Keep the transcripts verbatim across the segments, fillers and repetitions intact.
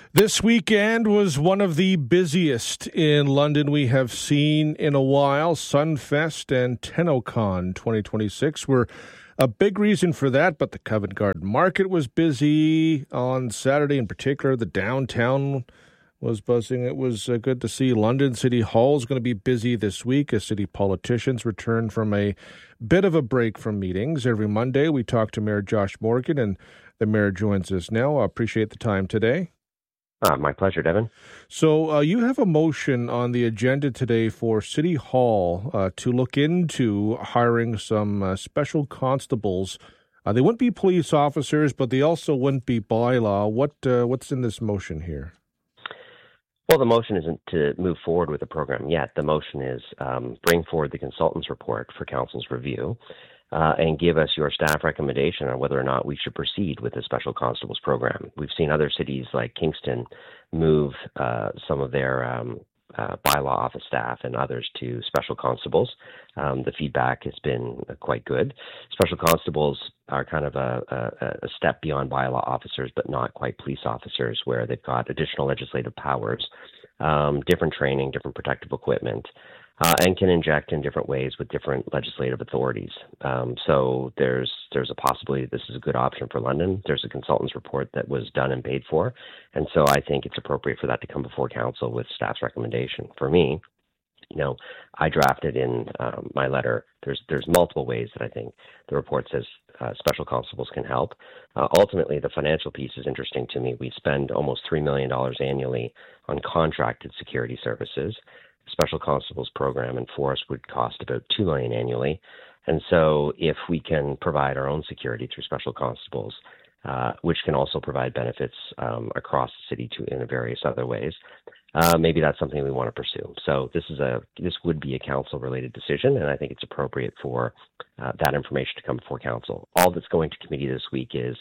This weekend was one of the busiest in London we have seen in a while. Sunfest and TennoCon twenty twenty-six were a big reason for that, but the Covent Garden Market was busy on Saturday in particular. The downtown was buzzing. It was uh, good to see. London City Hall is going to be busy this week as city politicians return from a bit of a break from meetings. Every Monday we talk to Mayor Josh Morgan, and the mayor joins us now. I appreciate the time today. Uh, my pleasure, Devin. So uh, you have a motion on the agenda today for City Hall uh, to look into hiring some uh, special constables. Uh, they wouldn't be police officers, but they also wouldn't be bylaw. What uh, what's in this motion here? Well, the motion isn't to move forward with the program yet. The motion is um, bring forward the consultant's report for council's review. Uh, and give us your staff recommendation on whether or not we should proceed with the Special Constables program. We've seen other cities like Kingston move uh, some of their um, uh, bylaw office staff and others to Special Constables. Um, the feedback has been quite good. Special Constables are kind of a, a, a step beyond bylaw officers, but not quite police officers, where they've got additional legislative powers, um, different training, different protective equipment, Uh, and can inject in different ways with different legislative authorities. Um, so there's there's a possibility this is a good option for London. There's a consultant's report that was done and paid for, and so I think it's appropriate for that to come before council with staff's recommendation. For me, you know, I drafted in um, my letter. There's there's multiple ways that I think the report says uh, special constables can help. Uh, ultimately, the financial piece is interesting to me. We spend almost three million dollars annually on contracted security services. Special Constables program in Forest would cost about two million dollars annually. And so if we can provide our own security through Special Constables, uh, which can also provide benefits um, across the city to in various other ways, uh, maybe that's something we want to pursue. So this is a this would be a council-related decision, and I think it's appropriate for uh, that information to come before council. All that's going to committee this week is,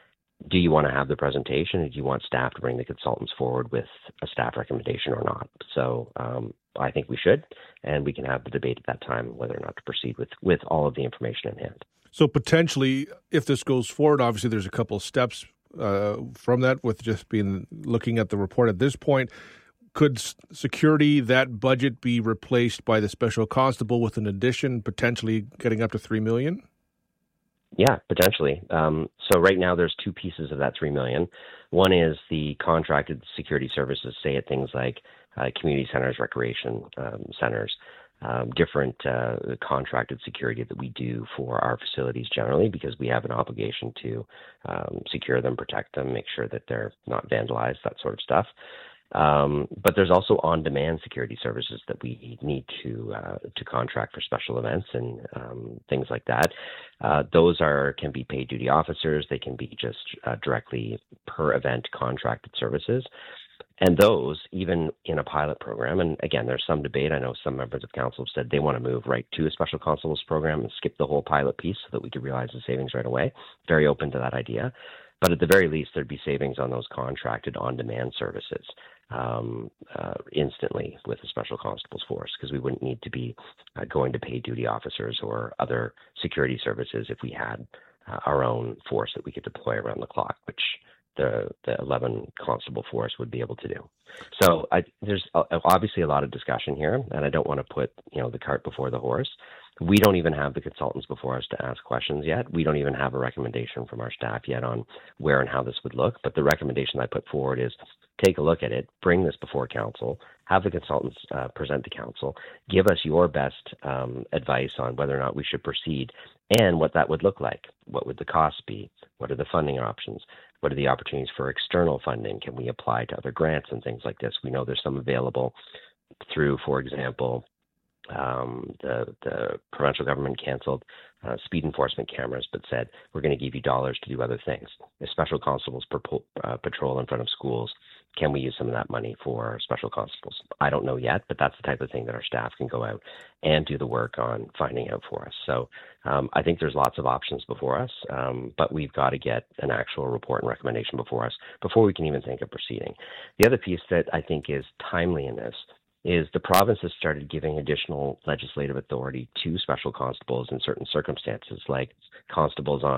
do you want to have the presentation, or do you want staff to bring the consultants forward with a staff recommendation or not? So um, I think we should, and we can have the debate at that time whether or not to proceed with, with all of the information in hand. So potentially, if this goes forward, obviously there's a couple of steps uh, from that with just being looking at the report at this point. Could security, that budget, be replaced by the special constable with an addition, potentially getting up to three million dollars? Yeah, potentially. Um, so right now there's two pieces of that three million dollars. One is the contracted security services, say at things like uh, community centers, recreation um, centers, um, different uh, contracted security that we do for our facilities generally, because we have an obligation to um, secure them, protect them, make sure that they're not vandalized, that sort of stuff. Um, but there's also on-demand security services that we need to uh, to contract for special events and um, things like that. Uh, those are can be paid duty officers. They can be just uh, directly per event contracted services. And those, even in a pilot program, and again, there's some debate. I know some members of council have said they want to move right to a special constables program and skip the whole pilot piece so that we could realize the savings right away. Very open to that idea. But at the very least, there'd be savings on those contracted on-demand services um, uh, instantly with the Special Constables force, because we wouldn't need to be uh, going to pay duty officers or other security services if we had uh, our own force that we could deploy around the clock, which the, the eleven constable force would be able to do. So I, there's obviously a lot of discussion here, and I don't want to put you know the cart before the horse. We don't even have the consultants before us to ask questions yet. We don't even have a recommendation from our staff yet on where and how this would look. But the recommendation I put forward is take a look at it, bring this before council, have the consultants uh, present to council, give us your best um, advice on whether or not we should proceed and what that would look like. What would the costs be? What are the funding options? What are the opportunities for external funding? Can we apply to other grants and things like this? We know there's some available through, for example, Um, the, the provincial government canceled uh, speed enforcement cameras, but said, we're going to give you dollars to do other things. If special constables per- uh, patrol in front of schools, can we use some of that money for special constables? I don't know yet, but that's the type of thing that our staff can go out and do the work on finding out for us. So um, I think there's lots of options before us, um, but we've got to get an actual report and recommendation before us before we can even think of proceeding. The other piece that I think is timely in this is the province has started giving additional legislative authority to special constables in certain circumstances, like constables on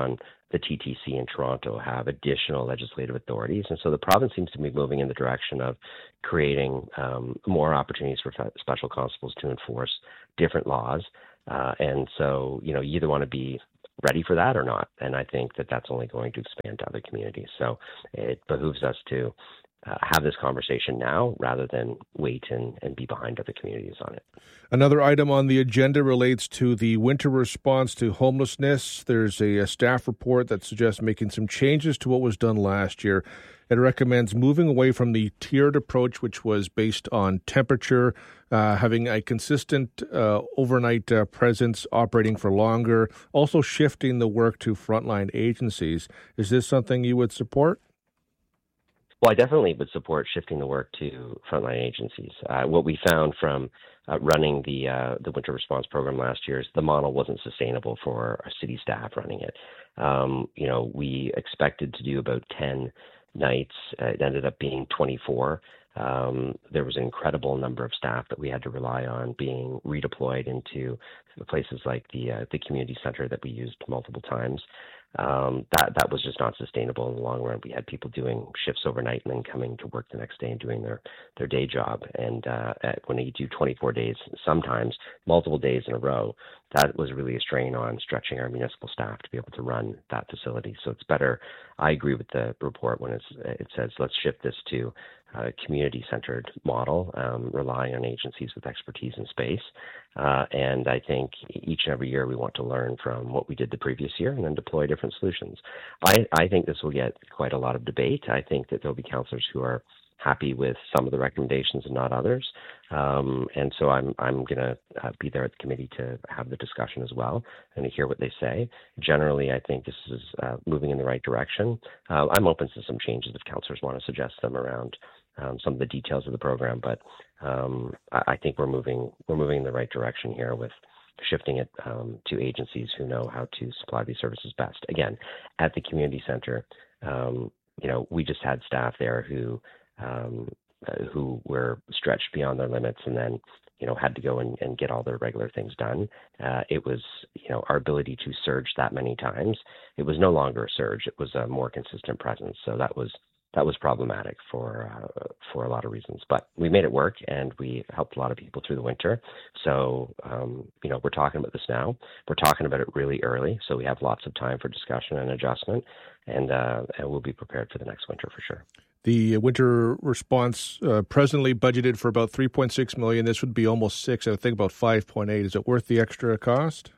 the T T C in Toronto have additional legislative authorities. And so the province seems to be moving in the direction of creating um, more opportunities for fe- special constables to enforce different laws. Uh, and so, you know, you either want to be ready for that or not. And I think that that's only going to expand to other communities. So it behooves us to uh, have this conversation now rather than wait and, and be behind other communities on it. Another item on the agenda relates to the winter response to homelessness. There's a, a staff report that suggests making some changes to what was done last year. It recommends moving away from the tiered approach, which was based on temperature, uh, having a consistent uh, overnight uh, presence, operating for longer, also shifting the work to frontline agencies. Is this something you would support? Well, I definitely would support shifting the work to frontline agencies. Uh, what we found from uh, running the uh, the winter response program last year is the model wasn't sustainable for our city staff running it. Um, you know, we expected to do about ten nights. Uh, it ended up being twenty-four. Um, there was an incredible number of staff that we had to rely on being redeployed into places like the uh, the community center that we used multiple times. Um, that that was just not sustainable in the long run. We had people doing shifts overnight and then coming to work the next day and doing their, their day job. And uh, at, when you do twenty-four days, sometimes multiple days in a row, that was really a strain on stretching our municipal staff to be able to run that facility. So it's better. I agree with the report when it's, it says let's shift this to a community-centered model, um, relying on agencies with expertise in space. Uh, and I think each and every year we want to learn from what we did the previous year and then deploy different solutions. I, I think this will get quite a lot of debate. I think that there'll be councillors who are happy with some of the recommendations and not others. Um, and so I'm I'm going to uh, be there at the committee to have the discussion as well and to hear what they say. Generally, I think this is uh, moving in the right direction. Uh, I'm open to some changes if councillors want to suggest them around um, some of the details of the program, but um, I, I think we're moving we're moving in the right direction here with shifting it um, to agencies who know how to supply these services best. Again, at the community center, um, you know, we just had staff there who Um, uh, who were stretched beyond their limits and then, you know, had to go and, and get all their regular things done. Uh, it was, you know, our ability to surge that many times. It was no longer a surge. It was a more consistent presence. So that was that was problematic for uh, for a lot of reasons. But we made it work and we helped a lot of people through the winter. So, um, you know, we're talking about this now. We're talking about it really early. So we have lots of time for discussion and adjustment. And, uh, and we'll be prepared for the next winter for sure. The winter response uh, presently budgeted for about three point six million dollars. This would be almost six. I think about five point eight. Is it worth the extra cost?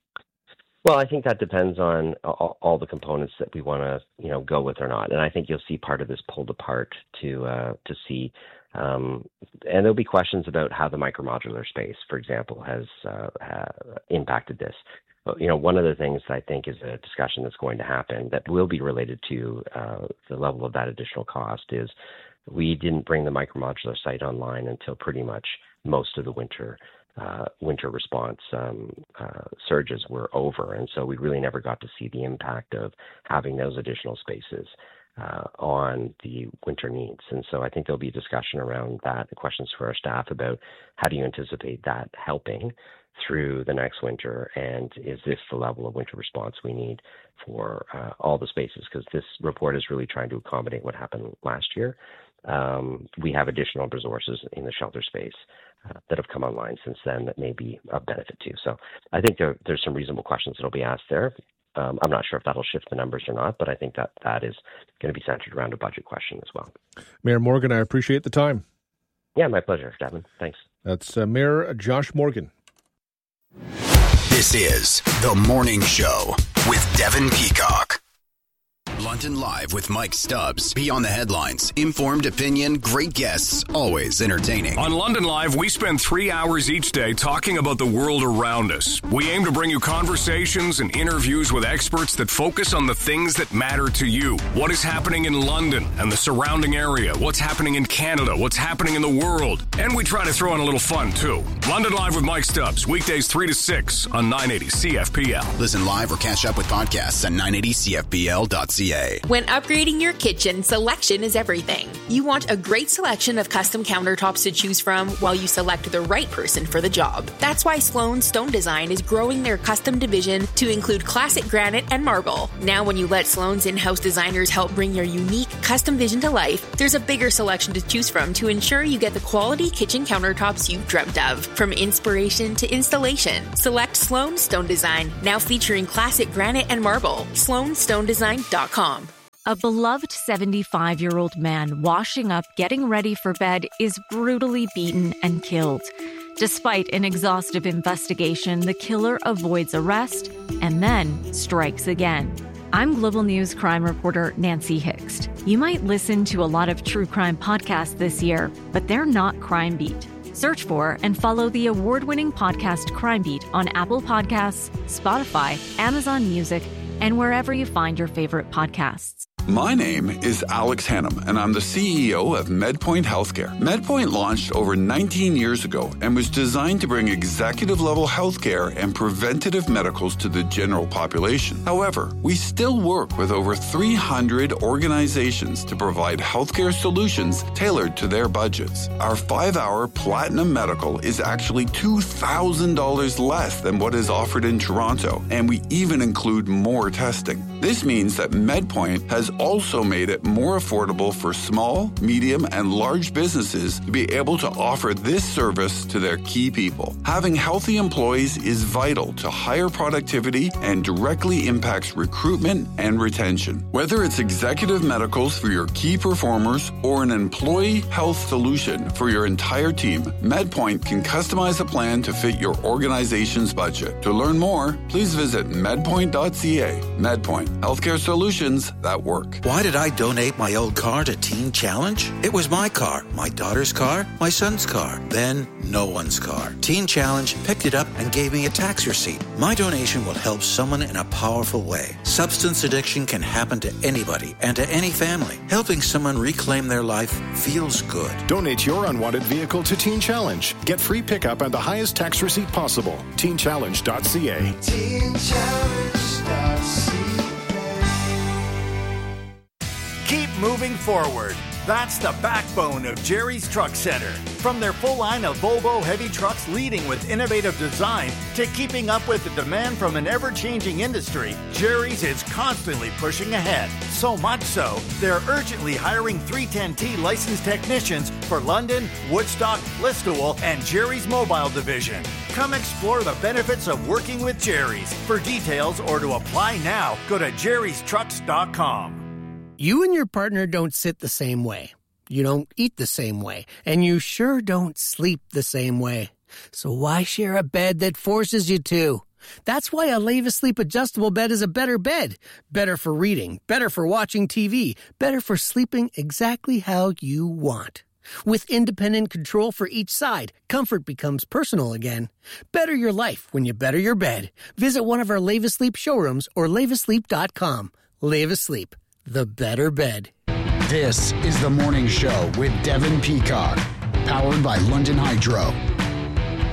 Well, I think that depends on all, all the components that we want to, you know, go with or not. And I think you'll see part of this pulled apart to uh, to see. Um, and there'll be questions about how the micromodular space, for example, has uh, uh, impacted this. You know, one of the things I think is a discussion that's going to happen that will be related to uh, the level of that additional cost is we didn't bring the micromodular site online until pretty much most of the winter uh, winter response um, uh, surges were over. And so we really never got to see the impact of having those additional spaces uh, on the winter needs. And so I think there'll be a discussion around that, questions for our staff about how do you anticipate that helping through the next winter, and is this the level of winter response we need for uh, all the spaces? Because this report is really trying to accommodate what happened last year. Um, we have additional resources in the shelter space uh, that have come online since then that may be of benefit too. So I think there, there's some reasonable questions that will be asked there. Um, I'm not sure if that'll shift the numbers or not, but I think that that is going to be centered around a budget question as well. Mayor Morgan, I appreciate the time. Yeah, my pleasure, Devin. Thanks. That's uh, Mayor Josh Morgan. This is The Morning Show with Devin Peacock. London Live with Mike Stubbs. Beyond the headlines, informed opinion, great guests, always entertaining. On London Live, we spend three hours each day talking about the world around us. We aim to bring you conversations and interviews with experts that focus on the things that matter to you. What is happening in London and the surrounding area? What's happening in Canada? What's happening in the world? And we try to throw in a little fun, too. London Live with Mike Stubbs, weekdays three to six on nine eighty C F P L. Listen live or catch up with podcasts at nine eighty C F P L dot C A. today. When upgrading your kitchen, selection is everything. You want a great selection of custom countertops to choose from while you select the right person for the job. That's why Sloan Stone Design is growing their custom division to include classic granite and marble. Now when you let Sloan's in-house designers help bring your unique custom vision to life, there's a bigger selection to choose from to ensure you get the quality kitchen countertops you've dreamt of. From inspiration to installation, select Sloan Stone Design, now featuring classic granite and marble. sloan stone design dot com. A beloved seventy-five-year-old man washing up, getting ready for bed, is brutally beaten and killed. Despite an exhaustive investigation, the killer avoids arrest and then strikes again. I'm Global News crime reporter Nancy Hixt. You might listen to a lot of true crime podcasts this year, but they're not Crime Beat. Search for and follow the award-winning podcast Crime Beat on Apple Podcasts, Spotify, Amazon Music, and wherever you find your favorite podcasts. My name is Alex Hannum, and I'm the C E O of MedPoint Healthcare. MedPoint launched over nineteen years ago and was designed to bring executive-level healthcare and preventative medicals to the general population. However, we still work with over three hundred organizations to provide healthcare solutions tailored to their budgets. Our five-hour Platinum Medical is actually two thousand dollars less than what is offered in Toronto, and we even include more testing. This means that MedPoint has also made it more affordable for small, medium, and large businesses to be able to offer this service to their key people. Having healthy employees is vital to higher productivity and directly impacts recruitment and retention. Whether it's executive medicals for your key performers or an employee health solution for your entire team, MedPoint can customize a plan to fit your organization's budget. To learn more, please visit medpoint dot c a. MedPoint, healthcare solutions that work. Why did I donate my old car to Teen Challenge? It was my car, my daughter's car, my son's car, then no one's car. Teen Challenge picked it up and gave me a tax receipt. My donation will help someone in a powerful way. Substance addiction can happen to anybody and to any family. Helping someone reclaim their life feels good. Donate your unwanted vehicle to Teen Challenge. Get free pickup and the highest tax receipt possible. teen challenge dot c a. teen challenge dot c a. Keep moving forward. That's the backbone of Jerry's Truck Center. From their full line of Volvo heavy trucks leading with innovative design to keeping up with the demand from an ever-changing industry, Jerry's is constantly pushing ahead. So much so, they're urgently hiring three ten T licensed technicians for London, Woodstock, Listowel, and Jerry's Mobile Division. Come explore the benefits of working with Jerry's. For details or to apply now, go to jerrys trucks dot com. You and your partner don't sit the same way. You don't eat the same way. And you sure don't sleep the same way. So why share a bed that forces you to? That's why a Leva Sleep adjustable bed is a better bed. Better for reading, better for watching T V, better for sleeping exactly how you want. With independent control for each side, comfort becomes personal again. Better your life when you better your bed. Visit one of our Leva Sleep showrooms or leva sleep dot com. Leva Sleep. The better bed. This is The Morning Show with Devin Peacock, powered by London Hydro.